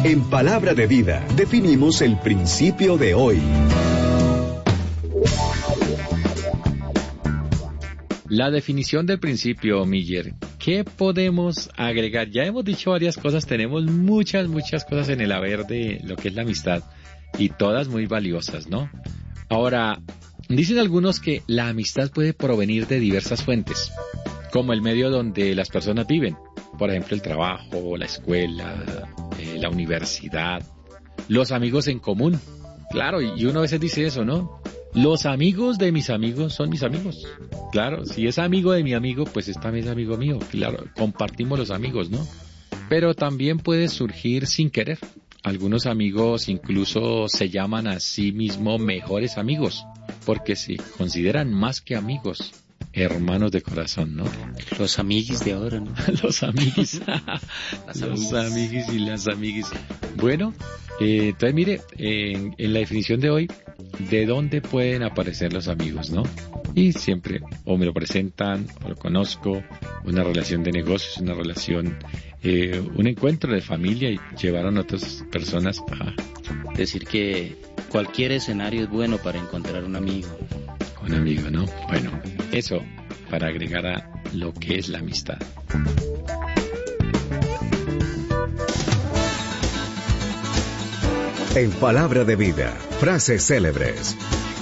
En Palabra de Vida, definimos el principio de hoy. La definición del principio, Miller. ¿Qué podemos agregar? Ya hemos dicho varias cosas, tenemos muchas cosas en el haber de lo que es la amistad, y todas muy valiosas, ¿no? Ahora, dicen algunos que la amistad puede provenir de diversas fuentes, como el medio donde las personas viven, por ejemplo, el trabajo, la escuela, la universidad, los amigos en común. Claro, y uno a veces dice eso, ¿no? Los amigos de mis amigos son mis amigos. Claro, si es amigo de mi amigo, pues también es amigo mío. Claro, compartimos los amigos, ¿no? Pero también puede surgir sin querer. Algunos amigos incluso se llaman a sí mismos mejores amigos, porque se consideran más que amigos, hermanos de corazón, ¿no? Los amiguis de ahora, ¿no? Los amiguis. Los amiguis y las amiguis. Bueno, entonces mire, en la definición de hoy, ¿de dónde pueden aparecer los amigos, no? Y siempre o me lo presentan, o lo conozco, una relación de negocios, una relación, un encuentro de familia, y llevaron a otras personas a decir que cualquier escenario es bueno para encontrar un amigo. Un amigo, ¿no? Bueno, eso para agregar a lo que es la amistad. En Palabra de Vida, frases célebres.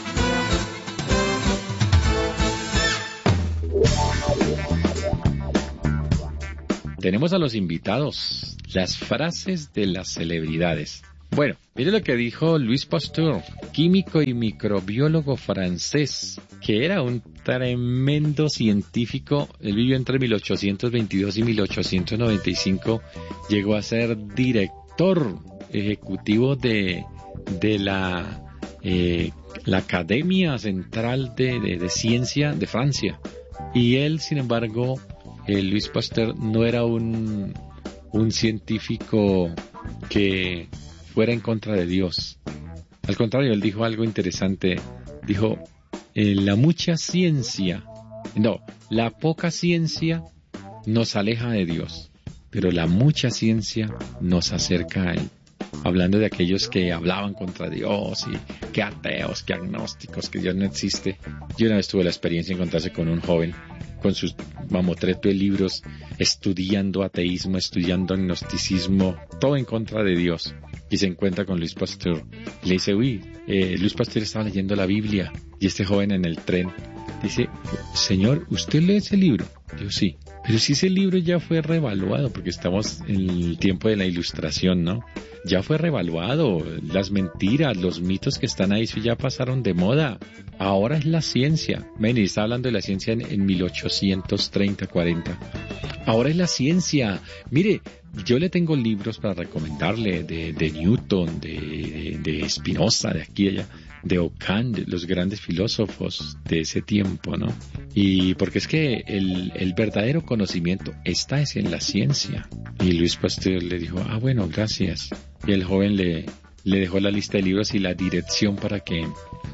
Tenemos a los invitados, las frases de las celebridades. Bueno, mire lo que dijo Louis Pasteur, químico y microbiólogo francés, que era un tremendo científico. Él vivió entre 1822 y 1895, llegó a ser director ejecutivo de la Academia Central de Ciencia de Francia. Y él, sin embargo, Louis Pasteur no era un científico que fuera en contra de Dios. Al contrario, él dijo algo interesante. Dijo, la poca ciencia nos aleja de Dios, pero la mucha ciencia nos acerca a Él. Hablando de aquellos que hablaban contra Dios, y que ateos, que agnósticos, que Dios no existe. Yo una vez tuve la experiencia de encontrarse con un joven con sus mamotreto de libros, estudiando ateísmo, estudiando agnosticismo, todo en contra de Dios. Y se encuentra con Louis Pasteur. Le dice, Louis Pasteur estaba leyendo la Biblia, y este joven en el tren dice, señor, ¿usted lee ese libro? Yo, sí. Pero si ese libro ya fue reevaluado, porque estamos en el tiempo de la Ilustración, ¿no? Ya fue reevaluado, las mentiras, los mitos que están ahí ya pasaron de moda. Ahora es la ciencia. Y está hablando de la ciencia en 1830, 40. Ahora es la ciencia. Mire, yo le tengo libros para recomendarle de Newton, de Spinoza, de aquí y allá, de Ockham, de los grandes filósofos de ese tiempo, ¿no? Y porque es que el verdadero conocimiento está en la ciencia. Y Louis Pasteur le dijo, bueno, gracias. Y el joven le dejó la lista de libros y la dirección para que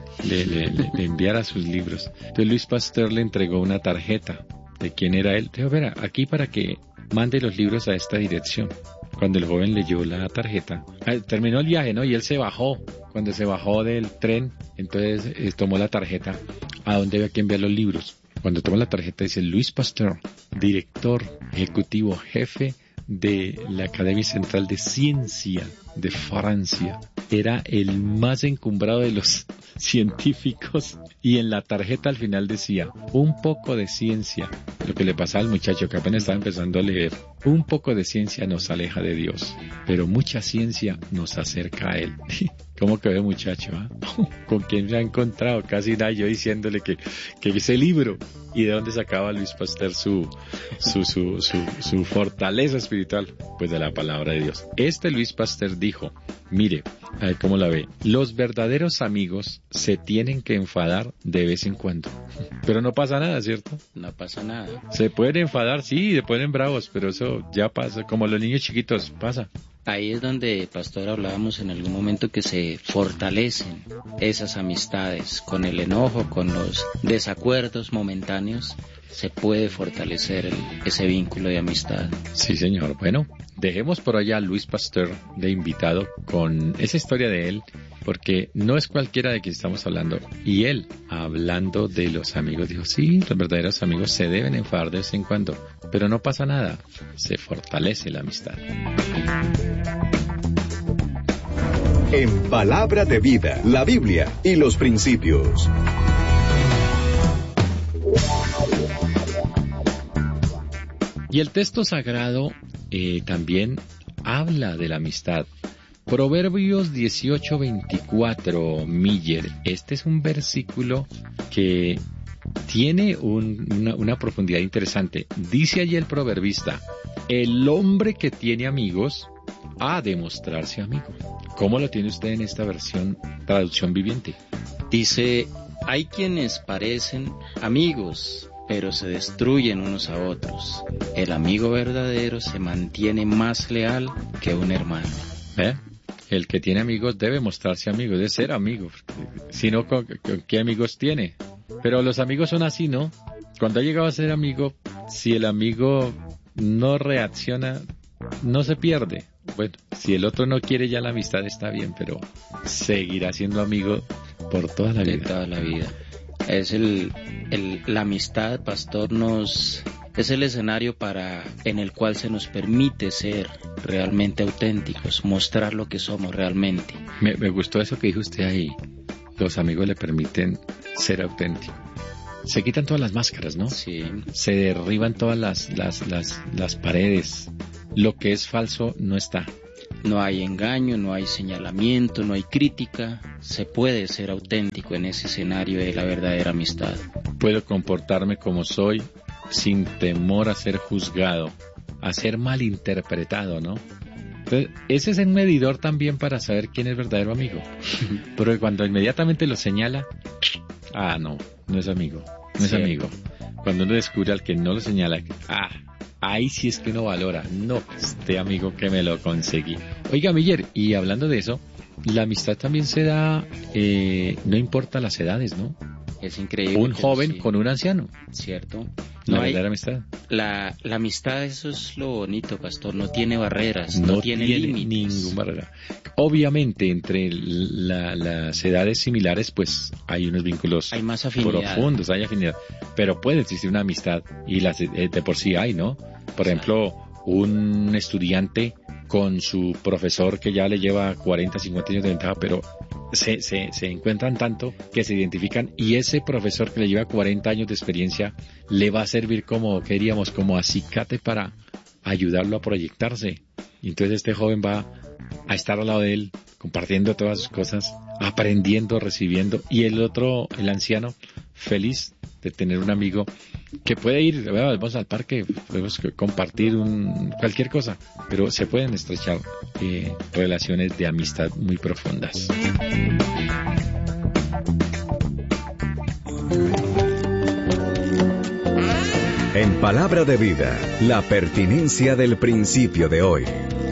le enviara sus libros. Entonces Louis Pasteur le entregó una tarjeta de quién era él. Dijo, verá, aquí para que mande los libros a esta dirección. Cuando el joven leyó la tarjeta, terminó el viaje, ¿no? Y él se bajó. Cuando se bajó del tren, entonces tomó la tarjeta a dónde había que enviar los libros. Cuando tomó la tarjeta dice Louis Pasteur, director ejecutivo, jefe de la Academia Central de Ciencia de Francia. Era el más encumbrado de los científicos, y en la tarjeta al final decía, un poco de ciencia. Lo que le pasaba al muchacho que apenas estaba empezando a leer. Un poco de ciencia nos aleja de Dios, pero mucha ciencia nos acerca a Él. ¿Cómo quedó el muchacho? ¿Con quién se ha encontrado? Casi nada, yo diciéndole que ese libro. ¿Y de dónde sacaba Louis Pasteur su fortaleza espiritual? Pues de la palabra de Dios. Louis Pasteur dijo, mire, a ver cómo la ve, los verdaderos amigos se tienen que enfadar de vez en cuando. Pero no pasa nada, ¿cierto? No pasa nada. Se pueden enfadar, sí, se ponen bravos, pero eso ya pasa, como los niños chiquitos, pasa. Ahí es donde, pastor, hablábamos en algún momento que se fortalecen esas amistades. Con el enojo, con los desacuerdos momentáneos, se puede fortalecer ese vínculo de amistad. Sí, señor. Bueno, dejemos por allá a Luis Pasteur de invitado con esa historia de él, porque no es cualquiera de quien estamos hablando. Y él, hablando de los amigos, dijo, sí, los verdaderos amigos se deben enfadar de vez en cuando, pero no pasa nada, se fortalece la amistad. En Palabra de Vida, la Biblia y los principios. Y el texto sagrado también habla de la amistad. Proverbios 18:24, Miller. Este es un versículo que tiene una profundidad interesante. Dice allí el proverbista, el hombre que tiene amigos ha de mostrarse amigo. ¿Cómo lo tiene usted en esta versión, traducción viviente? Dice, hay quienes parecen amigos, pero se destruyen unos a otros. El amigo verdadero se mantiene más leal que un hermano. El que tiene amigos debe mostrarse amigo, debe ser amigo. Si no, ¿qué amigos tiene? Pero los amigos son así, ¿no? Cuando ha llegado a ser amigo, si el amigo no reacciona, no se pierde. Bueno, si el otro no quiere ya la amistad está bien, pero seguirá siendo amigo por toda la vida. De toda la vida. Es la amistad, pastor, es el escenario en el cual se nos permite ser realmente auténticos, mostrar lo que somos realmente. Me gustó eso que dijo usted ahí. Los amigos le permiten ser auténticos. Se quitan todas las máscaras, ¿no? Sí. Se derriban todas las paredes. Lo que es falso no está. No hay engaño, no hay señalamiento, no hay crítica. Se puede ser auténtico en ese escenario de la verdadera amistad. Puedo comportarme como soy sin temor a ser juzgado, a ser malinterpretado, ¿no? Entonces, ese es el medidor también para saber quién es verdadero amigo. Porque cuando inmediatamente lo señala, no es amigo, no es amigo. Cuando uno descubre al que no lo señala, ahí sí es que uno valora. No, este amigo que me lo conseguí. Oiga, Miller, y hablando de eso, la amistad también se da, no importa las edades, ¿no? Es increíble. Un joven con un anciano. Cierto. La verdadera amistad. La amistad, eso es lo bonito, pastor. No tiene barreras, no tiene límites. Ninguna barrera. Obviamente, entre las edades similares, pues hay unos vínculos hay más afinidad. Profundos, hay afinidad. Pero puede existir una amistad, y de por sí hay, ¿no? Por ejemplo, un estudiante con su profesor que ya le lleva 40, 50 años de ventaja, pero se encuentran tanto que se identifican, y ese profesor que le lleva 40 años de experiencia le va a servir como acicate para ayudarlo a proyectarse. Y entonces este joven va a estar al lado de él, compartiendo todas sus cosas, aprendiendo, recibiendo, y el anciano, feliz de tener un amigo que puede ir, vamos al parque, podemos compartir cualquier cosa, pero se pueden estrechar relaciones de amistad muy profundas. En Palabra de Vida, la pertinencia del principio de hoy.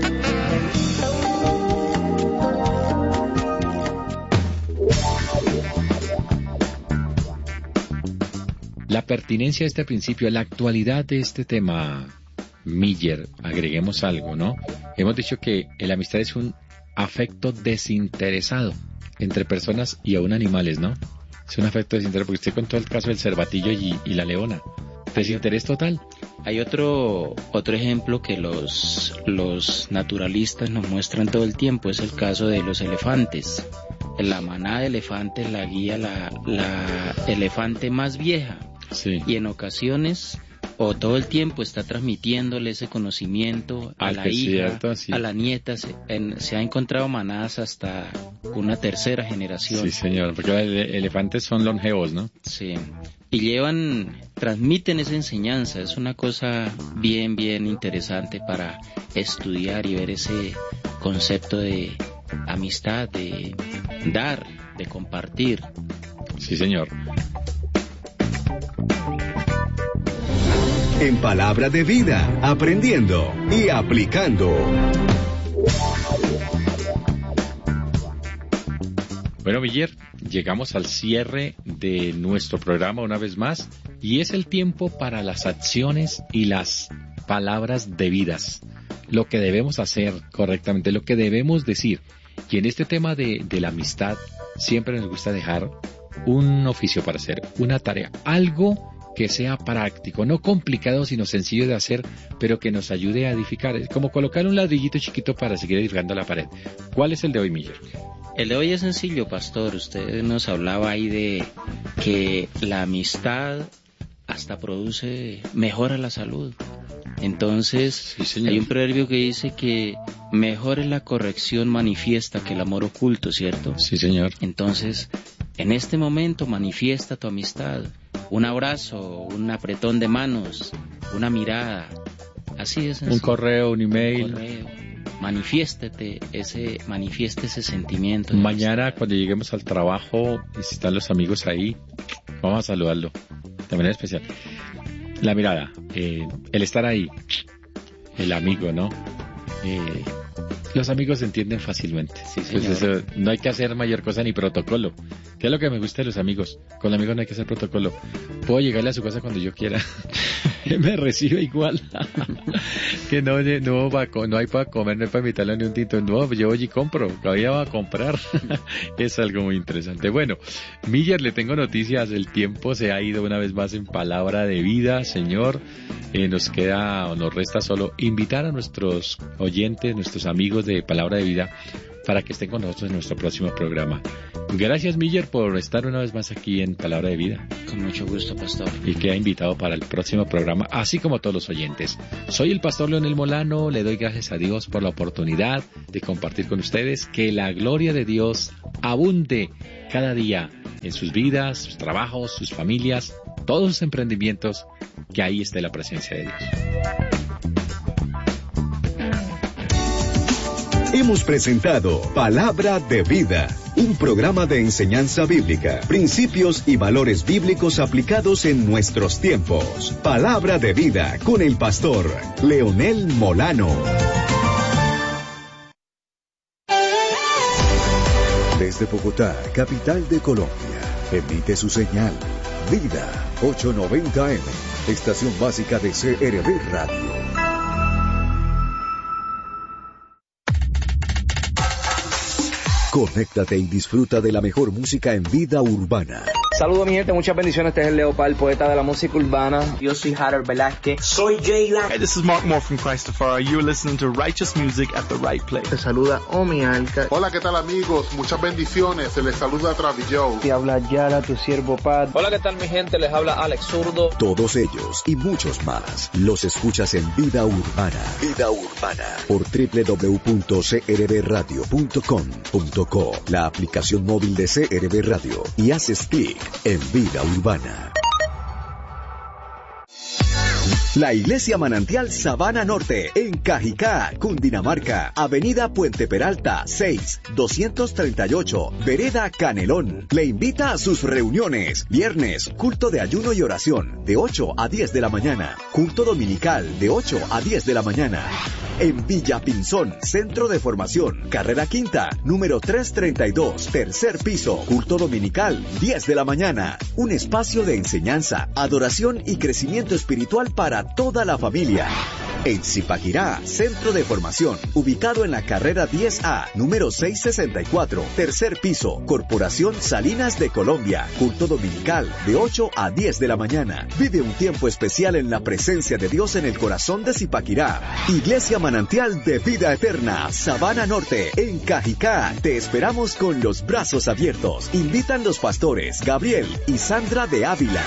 La pertinencia de este principio, la actualidad de este tema, Miller, agreguemos algo, ¿no? Hemos dicho que la amistad es un afecto desinteresado entre personas y aún animales, ¿no? Es un afecto desinteresado, porque usted contó el caso del cervatillo y la leona. Desinterés total. Hay otro ejemplo que los naturalistas nos muestran todo el tiempo, es el caso de los elefantes. La manada de elefantes la guía la elefante más vieja. Sí. Y en ocasiones, o todo el tiempo, está transmitiéndole ese conocimiento a la hija, cierto, sí. A la nieta. Se ha encontrado manadas hasta una tercera generación. Sí, señor, porque los elefantes son longevos, ¿no? Sí. Y transmiten esa enseñanza. Es una cosa bien, bien interesante para estudiar y ver ese concepto de amistad, de dar, de compartir. Sí, señor. En Palabra de Vida, aprendiendo y aplicando. Bueno, Miller, llegamos al cierre de nuestro programa una vez más y es el tiempo para las acciones y las palabras debidas, lo que debemos hacer correctamente, lo que debemos decir. Y en este tema de la amistad siempre nos gusta dejar un oficio para hacer, una tarea, algo que sea práctico, no complicado sino sencillo de hacer, pero que nos ayude a edificar. Es como colocar un ladrillito chiquito para seguir edificando la pared. ¿Cuál es el de hoy, Miller? El de hoy es sencillo, pastor. Usted nos hablaba ahí de que la amistad hasta mejora la salud. Entonces, sí, hay un proverbio que dice que mejor es la corrección manifiesta que el amor oculto, ¿cierto? Sí, señor. Entonces, en este momento manifiesta tu amistad. Un abrazo, un apretón de manos, una mirada. Así es. Un correo, un email. Manifieste ese sentimiento. Mañana cuando lleguemos al trabajo y si están los amigos ahí, vamos a saludarlo de manera especial. La mirada, el estar ahí, el amigo, ¿no? Los amigos se entienden fácilmente. Sí, señor. Pues eso, no hay que hacer mayor cosa ni protocolo. ¿Qué es lo que me gusta de los amigos? Con los amigos no hay que hacer protocolo. Puedo llegarle a su casa cuando yo quiera. Me recibe igual. Que no hay para comer, no hay para invitarle ni un tinto. No, yo voy y compro. Todavía va a comprar. Es algo muy interesante. Bueno, Miller, le tengo noticias. El tiempo se ha ido una vez más en palabra de vida, señor. Nos resta solo invitar a nuestros oyentes, nuestros amigos de Palabra de Vida, para que estén con nosotros en nuestro próximo programa. Gracias, Miller, por estar una vez más aquí en Palabra de Vida. Con mucho gusto, pastor. Y queda invitado para el próximo programa, así como todos los oyentes. Soy el pastor Leonel Molano, le doy gracias a Dios por la oportunidad de compartir con ustedes. Que la gloria de Dios abunde cada día en sus vidas, sus trabajos, sus familias, todos sus emprendimientos, que ahí esté la presencia de Dios. Hemos presentado Palabra de Vida, un programa de enseñanza bíblica, principios y valores bíblicos aplicados en nuestros tiempos. Palabra de Vida con el pastor Leonel Molano. Desde Bogotá, capital de Colombia, emite su señal Vida 890M, estación básica de CRB Radio. Conéctate y disfruta de la mejor música en vida urbana. Saludos mi gente, muchas bendiciones. Este es el Leopard, poeta de la música urbana. Yo soy Harold Velázquez. Soy Jayla. Hey, this is Mark Moore from Christopher. You're listening to Righteous Music at the Right Place. Te saluda Omi Alca. Hola, ¿qué tal amigos? Muchas bendiciones. Se les saluda Travis Joe. Te habla Yara, tu siervo Pat. Hola, ¿qué tal mi gente? Les habla Alex Zurdo. Todos ellos y muchos más los escuchas en Vida Urbana. Vida Urbana por www.crbradio.com.co, la aplicación móvil de CRB Radio, y haces clic en Vida Urbana. La Iglesia Manantial Sabana Norte, en Cajicá, Cundinamarca, Avenida Puente Peralta, 6, 238, Vereda Canelón. Le invita a sus reuniones. Viernes, culto de ayuno y oración, de 8 a 10 de la mañana. Culto dominical, de 8 a 10 de la mañana. En Villa Pinzón, Centro de Formación, Carrera Quinta, número 332, tercer piso. Culto dominical, 10 de la mañana. Un espacio de enseñanza, adoración y crecimiento espiritual para toda la familia. En Zipaquirá, Centro de Formación, ubicado en la carrera 10A, número 664, tercer piso, Corporación Salinas de Colombia. Culto dominical, de 8 a 10 de la mañana. Vive un tiempo especial en la presencia de Dios en el corazón de Zipaquirá. Iglesia Manantial de Vida Eterna, Sabana Norte, en Cajicá. Te esperamos con los brazos abiertos. Invitan los pastores Gabriel y Sandra de Ávila.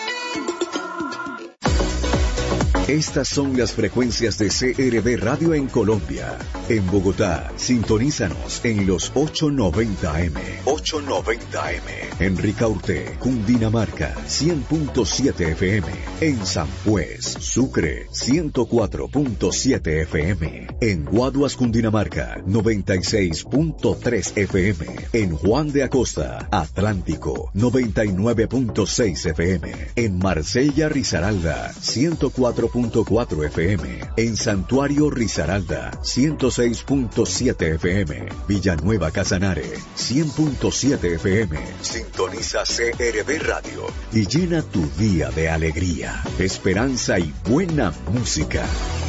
Estas son las frecuencias de CRB Radio en Colombia. En Bogotá, sintonízanos en los 890M. 890M. En Ricaurte, Cundinamarca, 100.7 FM. En San Juez, Sucre, 104.7 FM. En Guaduas, Cundinamarca, 96.3 FM. En Juan de Acosta, Atlántico, 99.6 FM. En Marsella, Risaralda, 104.7 106.4 FM. En Santuario Risaralda, 106.7 FM. Villanueva Casanare, 100.7 FM. Sintoniza CRB Radio y llena tu día de alegría, esperanza y buena música.